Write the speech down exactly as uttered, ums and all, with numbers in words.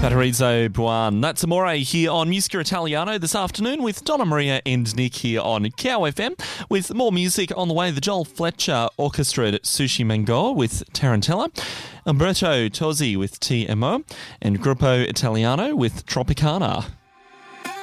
Paradiso Buon. That's Amore here on Musica Italiano this afternoon with Donna Maria and Nick here on Cow F M with more music on the way. The Joel Fletcher Orchestrated Sushi Mango with Tarantella, Umberto Tozzi with T M O, and Gruppo Italiano with Tropicana.